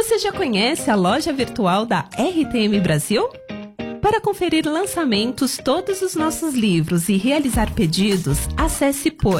Você já conhece a loja virtual da RTM Brasil? Para conferir lançamentos, todos os nossos livros e realizar pedidos, acesse por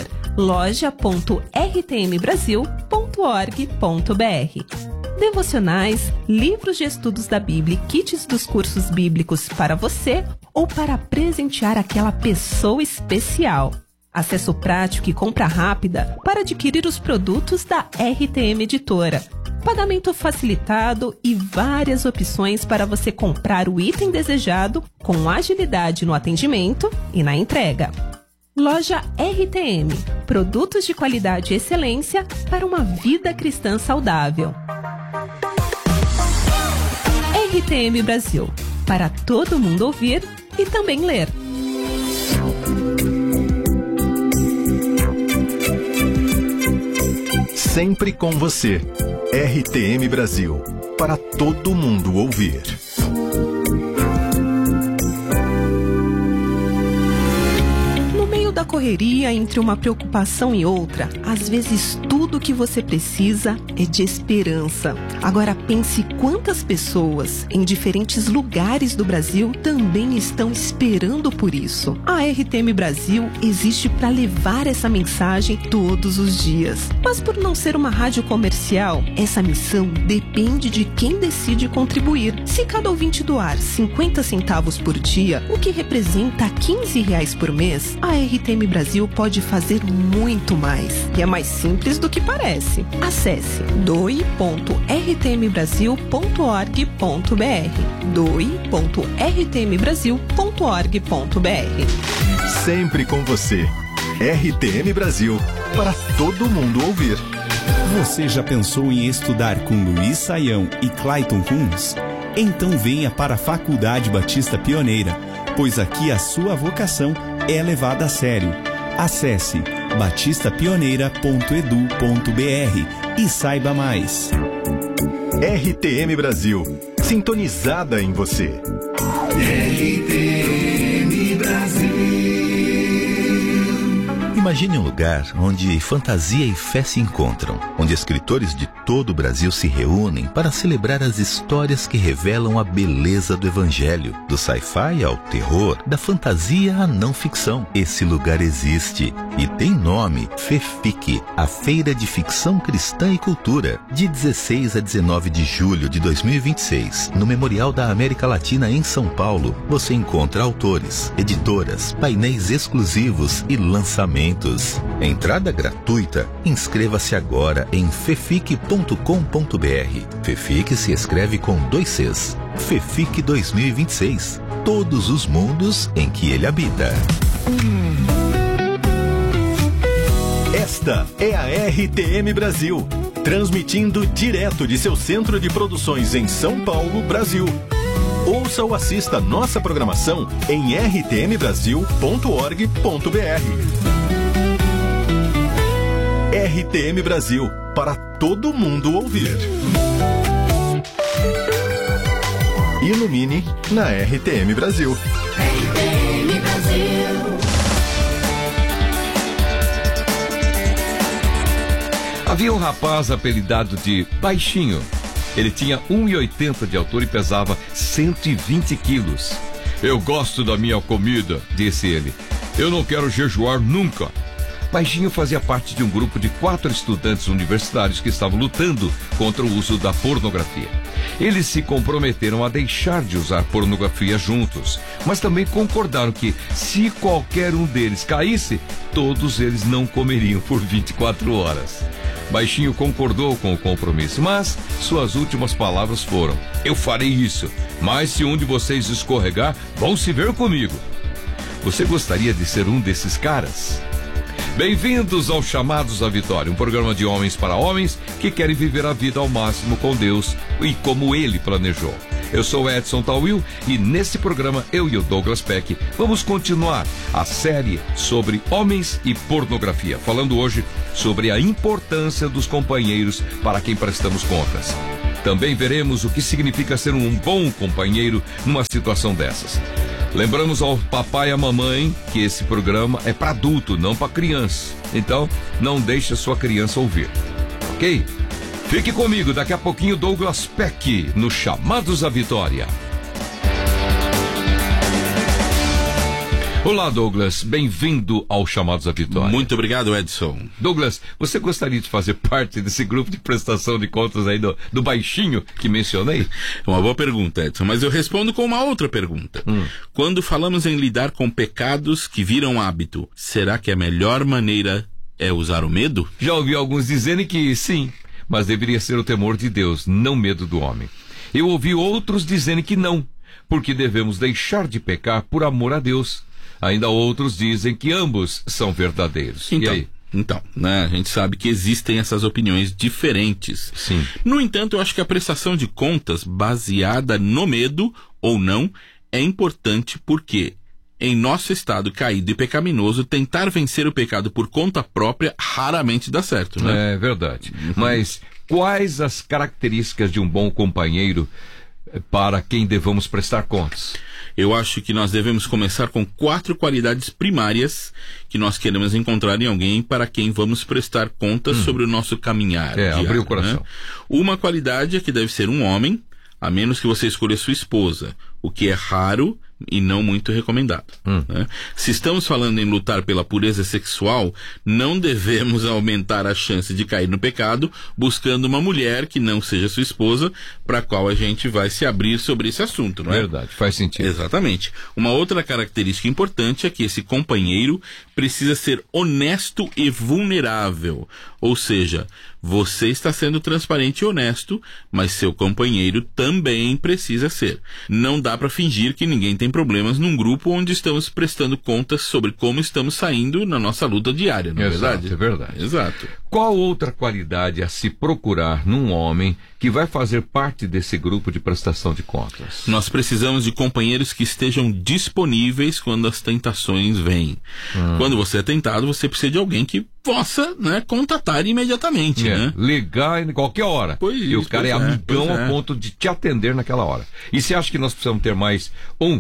loja.rtmbrasil.org.br. Devocionais, livros de estudos da Bíblia e kits dos cursos bíblicos para você ou para presentear aquela pessoa especial. Acesso prático e compra rápida para adquirir os produtos da RTM Editora. Pagamento facilitado e várias opções para você comprar o item desejado com agilidade no atendimento e na entrega. Loja RTM. Produtos de qualidade e excelência para uma vida cristã saudável. RTM Brasil. Para todo mundo ouvir e também ler. Sempre com você. RTM Brasil. Para todo mundo ouvir. Da correria, entre uma preocupação e outra, às vezes tudo o que você precisa é de esperança. Agora pense quantas pessoas em diferentes lugares do Brasil também estão esperando por isso. A RTM Brasil existe para levar essa mensagem todos os dias. Mas por não ser uma rádio comercial, essa missão depende de quem decide contribuir. Se cada ouvinte doar 50 centavos por dia, o que representa R$15 por mês, a RTM Brasil pode fazer muito mais. E é mais simples do que parece. Acesse doe.rtmbrasil.org.br doe.rtmbrasil.org.br. Sempre com você. RTM Brasil. Para todo mundo ouvir. Você já pensou em estudar com Luiz Saião e Clayton Kunz? Então venha para a Faculdade Batista Pioneira, pois aqui a sua vocação é levada a sério. Acesse batistapioneira.edu.br e saiba mais. RTM Brasil, sintonizada em você. RTM Brasil. Imagine um lugar onde fantasia e fé se encontram, onde escritores de todo o Brasil se reúnem para celebrar as histórias que revelam a beleza do Evangelho, do sci-fi ao terror, da fantasia à não ficção. Esse lugar existe e tem nome: FEFIC, a Feira de Ficção Cristã e Cultura, de 16 a 19 de julho de 2026, no Memorial da América Latina em São Paulo. Você encontra autores, editoras, painéis exclusivos e lançamentos. Entrada gratuita. Inscreva-se agora em fefic.com.br. FEFIC se escreve com 2 Cs. FEFIC 2026. Todos os mundos em que ele habita. Esta é a RTM Brasil, transmitindo direto de seu centro de produções em São Paulo, Brasil. Ouça ou assista nossa programação em rtmbrasil.org.br. RTM Brasil, para todo mundo ouvir. Ilumine na RTM Brasil. RTM Brasil. Havia um rapaz apelidado de Baixinho. Ele tinha 1,80 de altura e pesava 120 quilos. Eu gosto da minha comida, disse ele. Eu não quero jejuar nunca. Baixinho fazia parte de um grupo de 4 estudantes universitários que estavam lutando contra o uso da pornografia. Eles se comprometeram a deixar de usar pornografia juntos, mas também concordaram que, se qualquer um deles caísse, todos eles não comeriam por 24 horas. Baixinho concordou com o compromisso, mas suas últimas palavras foram: eu farei isso, mas se um de vocês escorregar, vão se ver comigo. Você gostaria de ser um desses caras? Bem-vindos ao Chamados à Vitória, um programa de homens para homens que querem viver a vida ao máximo com Deus e como Ele planejou. Eu sou Edson Tawil e nesse programa eu e o Douglas Peck vamos continuar a série sobre homens e pornografia, falando hoje sobre a importância dos companheiros para quem prestamos contas. Também veremos o que significa ser um bom companheiro numa situação dessas. Lembramos ao papai e à mamãe que esse programa é para adulto, não para criança. Então, não deixe a sua criança ouvir, ok? Fique comigo, daqui a pouquinho Douglas Peck, no Chamados à Vitória. Olá, Douglas, bem-vindo ao Chamados à Vitória. Muito obrigado, Edson. Douglas, você gostaria de fazer parte desse grupo de prestação de contas aí do baixinho que mencionei? É uma boa pergunta, Edson, mas eu respondo com uma outra pergunta. Quando falamos em lidar com pecados que viram hábito, será que a melhor maneira é usar o medo? Já ouvi alguns dizerem que sim, mas deveria ser o temor de Deus, não medo do homem. Eu ouvi outros dizerem que não, porque devemos deixar de pecar por amor a Deus. Ainda outros dizem que ambos são verdadeiros. Então, e aí? Então, né, a gente sabe que existem essas opiniões diferentes. Sim. No entanto, eu acho que a prestação de contas baseada no medo ou não é importante porque, em nosso estado caído e pecaminoso, tentar vencer o pecado por conta própria raramente dá certo, né? É verdade. Mas quais as características de um bom companheiro para quem devemos prestar contas? Eu acho que nós devemos começar com 4 qualidades primárias que nós queremos encontrar em alguém para quem vamos prestar contas sobre o nosso caminhar diário, abrir o coração. Né? Uma qualidade é que deve ser um homem, a menos que você escolha sua esposa, o que é raro e não muito recomendado. Né? Se estamos falando em lutar pela pureza sexual, não devemos aumentar a chance de cair no pecado buscando uma mulher que não seja sua esposa, para a qual a gente vai se abrir sobre esse assunto, não é? Verdade, faz sentido. Exatamente. Uma outra característica importante é que esse companheiro precisa ser honesto e vulnerável. Ou seja, você está sendo transparente e honesto, mas seu companheiro também precisa ser. Não dá para fingir que ninguém tem problemas num grupo onde estamos prestando contas sobre como estamos saindo na nossa luta diária, não é verdade? É verdade. Exato. Qual outra qualidade a se procurar num homem que vai fazer parte desse grupo de prestação de contas? Nós precisamos de companheiros que estejam disponíveis quando as tentações vêm. Quando você é tentado, você precisa de alguém que possa, né, contatar imediatamente, né? Ligar em qualquer hora. E o cara é amigão ao ponto de te atender naquela hora. E você acha que nós precisamos ter mais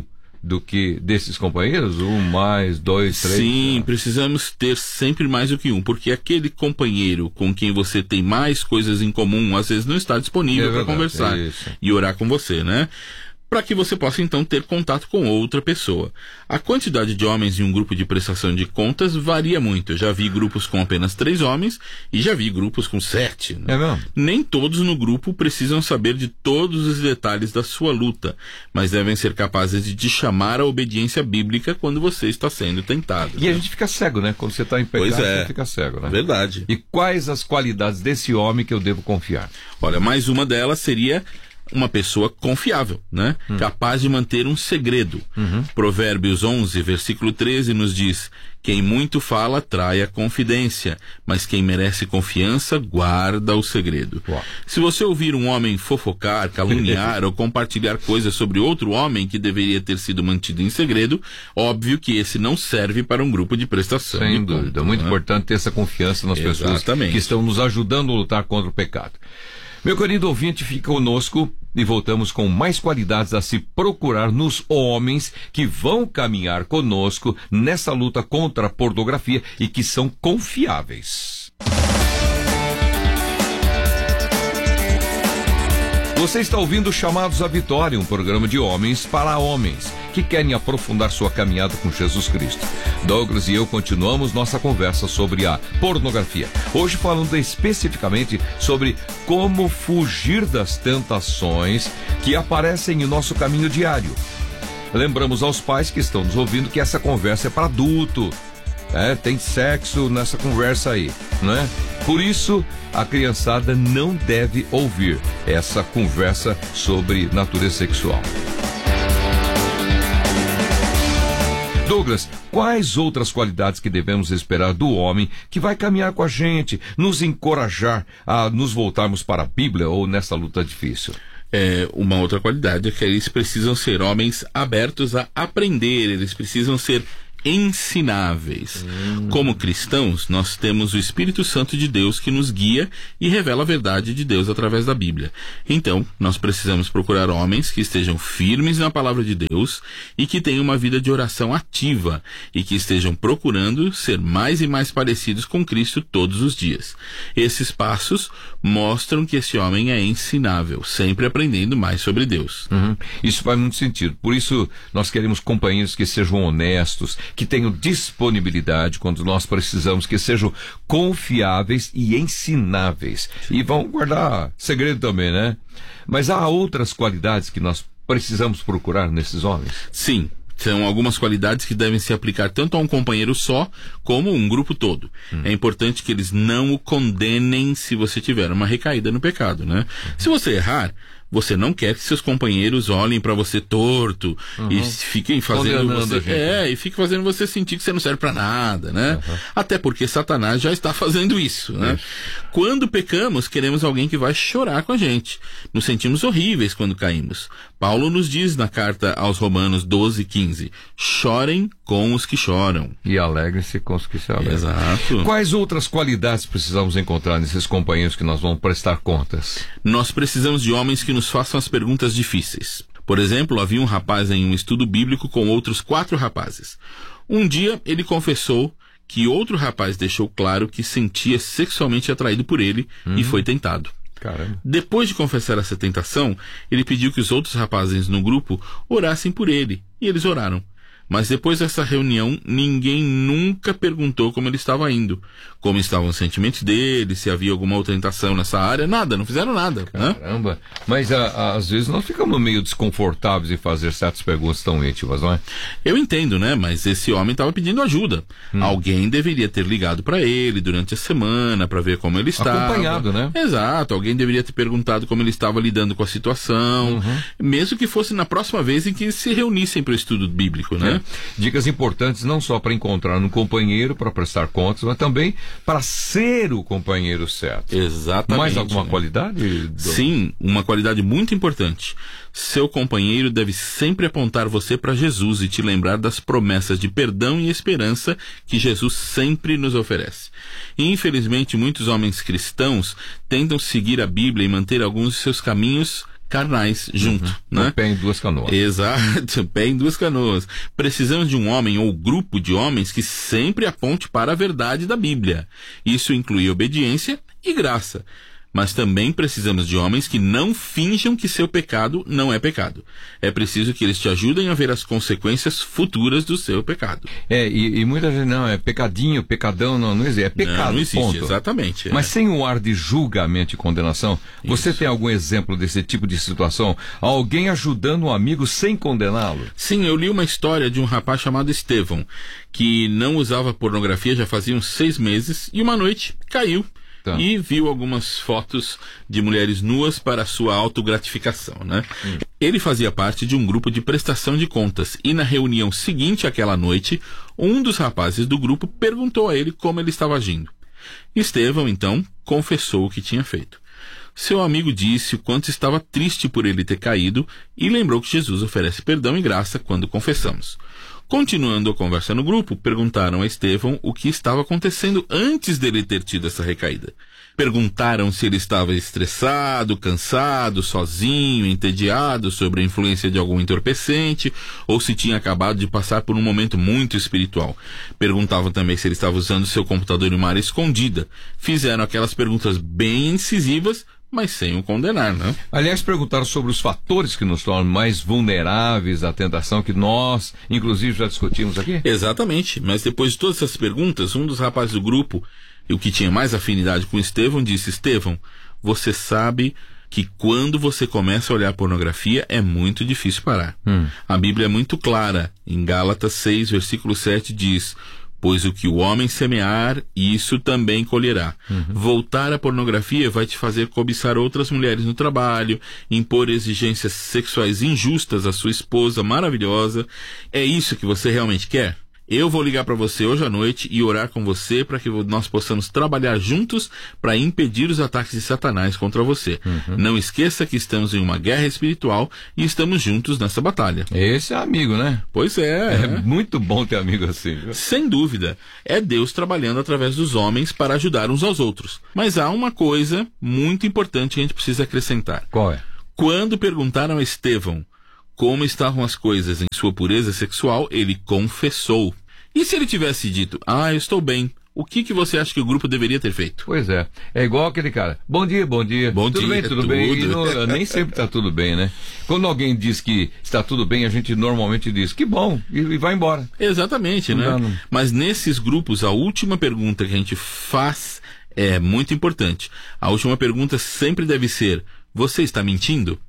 do que desses companheiros? 1, mais 2, 3? Sim, precisamos ter sempre mais do que um, porque aquele companheiro com quem você tem mais coisas em comum, às vezes não está disponível para conversar e orar com você, né? Para que você possa então ter contato com outra pessoa. A quantidade de homens em um grupo de prestação de contas varia muito. Eu já vi grupos com apenas 3 homens e já vi grupos com 7. Né? É mesmo? Nem todos no grupo precisam saber de todos os detalhes da sua luta, mas devem ser capazes de te chamar à obediência bíblica quando você está sendo tentado. E a gente fica cego, né? Quando você está em pecado, você fica cego, né? Verdade. E quais as qualidades desse homem que eu devo confiar? Olha, mais uma delas seria uma pessoa confiável, né? Capaz de manter um segredo. Provérbios 11, versículo 13 nos diz: quem muito fala trai a confidência, mas quem merece confiança guarda o segredo. Se você ouvir um homem fofocar, caluniar ou compartilhar coisas sobre outro homem que deveria ter sido mantido em segredo, óbvio que esse não serve para um grupo de prestação. Sem dúvida, muito importante ter essa confiança nas pessoas que estão nos ajudando a lutar contra o pecado. Meu querido ouvinte, fica conosco e voltamos com mais qualidades a se procurar nos homens que vão caminhar conosco nessa luta contra a pornografia e que são confiáveis. Você está ouvindo Chamados à Vitória, um programa de homens para homens que querem aprofundar sua caminhada com Jesus Cristo. Douglas e eu continuamos nossa conversa sobre a pornografia. Hoje falando especificamente sobre como fugir das tentações que aparecem em nosso caminho diário. Lembramos aos pais que estão nos ouvindo que essa conversa é para adulto. Tem sexo nessa conversa aí, não é? Por isso, a criançada não deve ouvir essa conversa sobre natureza sexual. Douglas, quais outras qualidades que devemos esperar do homem que vai caminhar com a gente, nos encorajar a nos voltarmos para a Bíblia ou nessa luta difícil? Uma outra qualidade é que eles precisam ser homens abertos a aprender, eles precisam ser ensináveis. Como cristãos, nós temos o Espírito Santo de Deus que nos guia e revela a verdade de Deus através da Bíblia. Então, nós precisamos procurar homens que estejam firmes na palavra de Deus e que tenham uma vida de oração ativa e que estejam procurando ser mais e mais parecidos com Cristo todos os dias. Esses passos mostram que esse homem é ensinável, sempre aprendendo mais sobre Deus. Isso faz muito sentido. Por isso, nós queremos companheiros que sejam honestos, que tenham disponibilidade quando nós precisamos, que sejam confiáveis e ensináveis. E vão guardar segredo também, né? Mas há outras qualidades que nós precisamos procurar nesses homens? Sim. São algumas qualidades que devem se aplicar tanto a um companheiro só, como um grupo todo. É importante que eles não o condenem se você tiver uma recaída no pecado, né? Se você errar, você não quer que seus companheiros olhem para você torto e fiquem fazendo você... e fiquem fazendo você sentir que você não serve para nada, né? Até porque Satanás já está fazendo isso, né? Quando pecamos, queremos alguém que vai chorar com a gente. Nos sentimos horríveis quando caímos. Paulo nos diz na carta aos Romanos 12:15, chorem com os que choram. E alegrem-se com os que se alegram. Exato. Quais outras qualidades precisamos encontrar nesses companheiros que nós vamos prestar contas? Nós precisamos de homens que nos façam as perguntas difíceis. Por exemplo, havia um rapaz em um estudo bíblico com outros 4 rapazes. Um dia, ele confessou que outro rapaz deixou claro que sentia sexualmente atraído por ele e foi tentado. Caramba. Depois de confessar essa tentação, ele pediu que os outros rapazes no grupo orassem por ele, e eles oraram. Mas depois dessa reunião, ninguém nunca perguntou como ele estava indo, como estavam os sentimentos dele, se havia alguma outra tentação nessa área, nada, não fizeram nada. Caramba, né? Mas às vezes nós ficamos meio desconfortáveis em fazer certas perguntas tão íntimas, não é? Eu entendo, né? Mas esse homem estava pedindo ajuda. Alguém deveria ter ligado para ele durante a semana para ver como ele estava. Acompanhado, né? Exato, alguém deveria ter perguntado como ele estava lidando com a situação, mesmo que fosse na próxima vez em que se reunissem para o estudo bíblico, né? Dicas importantes não só para encontrar um companheiro para prestar contas, mas também para ser o companheiro certo. Exatamente. Mais alguma qualidade? Sim, uma qualidade muito importante. Seu companheiro deve sempre apontar você para Jesus e te lembrar das promessas de perdão e esperança que Jesus sempre nos oferece. E, infelizmente, muitos homens cristãos tentam seguir a Bíblia e manter alguns de seus caminhos carnais junto, né? Pé em duas canoas. Exato, pé em duas canoas. Precisamos de um homem ou grupo de homens que sempre aponte para a verdade da Bíblia. Isso inclui obediência e graça. Mas também precisamos de homens que não finjam que seu pecado não é pecado. É preciso que eles te ajudem a ver as consequências futuras do seu pecado. E muita gente, não, é pecadinho, pecadão, não existe. É pecado, não existe, ponto. Exatamente. Mas sem o ar de julgamento e condenação, você tem algum exemplo desse tipo de situação? Alguém ajudando um amigo sem condená-lo? Sim, eu li uma história de um rapaz chamado Estevão, que não usava pornografia já fazia uns 6 meses, e uma noite caiu. E viu algumas fotos de mulheres nuas para sua autogratificação, né? Ele fazia parte de um grupo de prestação de contas e na reunião seguinte àquela noite, um dos rapazes do grupo perguntou a ele como ele estava agindo. Estevão, então, confessou o que tinha feito. Seu amigo disse o quanto estava triste por ele ter caído e lembrou que Jesus oferece perdão e graça quando confessamos. Continuando a conversa no grupo, perguntaram a Estevão o que estava acontecendo antes dele ter tido essa recaída. Perguntaram se ele estava estressado, cansado, sozinho, entediado, sob a influência de algum entorpecente, ou se tinha acabado de passar por um momento muito espiritual. Perguntavam também se ele estava usando seu computador em uma área escondida. Fizeram aquelas perguntas bem incisivas, mas sem o condenar, né? Aliás, perguntaram sobre os fatores que nos tornam mais vulneráveis à tentação, que nós, inclusive, já discutimos aqui. Exatamente, mas depois de todas essas perguntas, um dos rapazes do grupo, o que tinha mais afinidade com Estevão, disse: Estevão, você sabe que quando você começa a olhar pornografia é muito difícil parar. A Bíblia é muito clara. Em Gálatas 6, versículo 7 diz: pois o que o homem semear, isso também colherá. Voltar à pornografia vai te fazer cobiçar outras mulheres no trabalho, impor exigências sexuais injustas à sua esposa maravilhosa. É isso que você realmente quer? Eu vou ligar para você hoje à noite e orar com você para que nós possamos trabalhar juntos para impedir os ataques de Satanás contra você. Não esqueça que estamos em uma guerra espiritual e estamos juntos nessa batalha. Esse é amigo, né? Pois é. É muito bom ter amigo assim, viu? Sem dúvida. É Deus trabalhando através dos homens para ajudar uns aos outros. Mas há uma coisa muito importante que a gente precisa acrescentar. Qual é? Quando perguntaram a Estevão como estavam as coisas em sua pureza sexual, ele confessou. E se ele tivesse dito, eu estou bem, o que você acha que o grupo deveria ter feito? Pois é. É igual aquele cara. Bom dia, bom dia. Bom tudo dia, bem, tudo bem. E nem sempre está tudo bem, né? Quando alguém diz que está tudo bem, a gente normalmente diz, que bom, e vai embora. Exatamente, né? Mas nesses grupos, a última pergunta que a gente faz é muito importante. A última pergunta sempre deve ser, você está mentindo?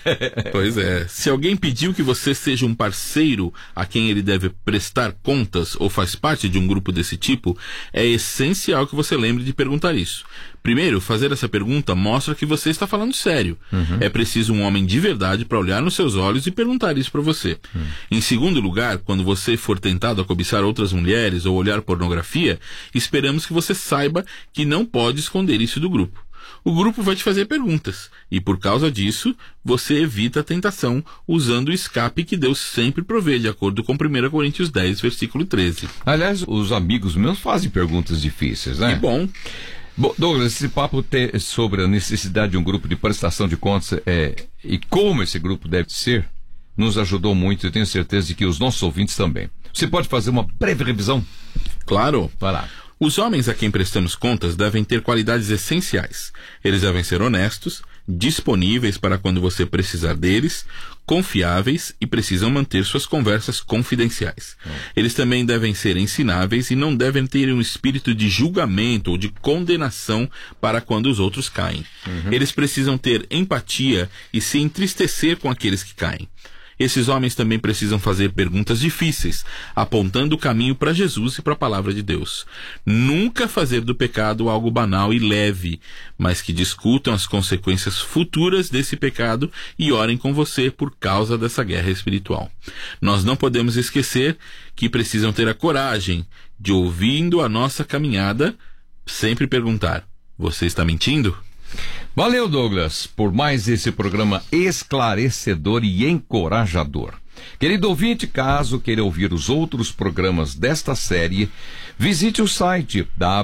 Pois é. Se alguém pediu que você seja um parceiro a quem ele deve prestar contas ou faz parte de um grupo desse tipo, é essencial que você lembre de perguntar isso. Primeiro, fazer essa pergunta mostra que você está falando sério. É preciso um homem de verdade para olhar nos seus olhos e perguntar isso para você. Em segundo lugar, quando você for tentado a cobiçar outras mulheres ou olhar pornografia, esperamos que você saiba que não pode esconder isso do grupo. O grupo vai te fazer perguntas, e por causa disso, você evita a tentação usando o escape que Deus sempre provê, de acordo com 1 Coríntios 10, versículo 13. Aliás, os amigos meus fazem perguntas difíceis, né? Que bom. Bom, Douglas, esse papo sobre a necessidade de um grupo de prestação de contas e como esse grupo deve ser, nos ajudou muito, eu tenho certeza de que os nossos ouvintes também. Você pode fazer uma breve revisão? Claro. Vai lá. Os homens a quem prestamos contas devem ter qualidades essenciais. Eles devem ser honestos, disponíveis para quando você precisar deles, confiáveis e precisam manter suas conversas confidenciais. Eles também devem ser ensináveis e não devem ter um espírito de julgamento ou de condenação para quando os outros caem. Eles precisam ter empatia e se entristecer com aqueles que caem. Esses homens também precisam fazer perguntas difíceis, apontando o caminho para Jesus e para a palavra de Deus. Nunca fazer do pecado algo banal e leve, mas que discutam as consequências futuras desse pecado e orem com você por causa dessa guerra espiritual. Nós não podemos esquecer que precisam ter a coragem de, ouvindo a nossa caminhada, sempre perguntar, você está mentindo? Valeu, Douglas, por mais esse programa esclarecedor e encorajador. Querido ouvinte, caso queira ouvir os outros programas desta série, visite o site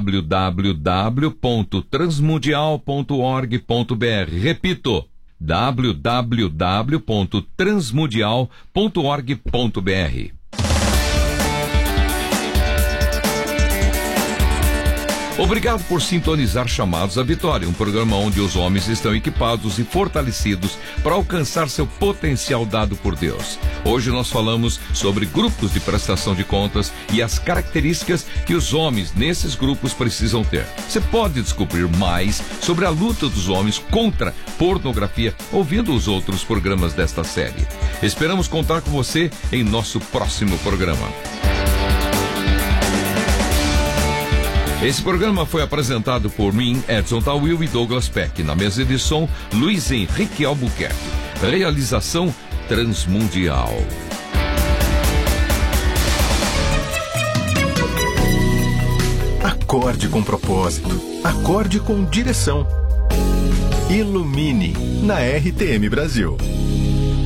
www.transmundial.org.br. Repito, www.transmundial.org.br. Obrigado por sintonizar Chamados à Vitória, um programa onde os homens estão equipados e fortalecidos para alcançar seu potencial dado por Deus. Hoje nós falamos sobre grupos de prestação de contas e as características que os homens nesses grupos precisam ter. Você pode descobrir mais sobre a luta dos homens contra pornografia ouvindo os outros programas desta série. Esperamos contar com você em nosso próximo programa. Esse programa foi apresentado por mim, Edson Tawil e Douglas Peck. Na mesa de som, Luiz Henrique Albuquerque. Realização Transmundial. Acorde com propósito. Acorde com direção. Ilumine na RTM Brasil.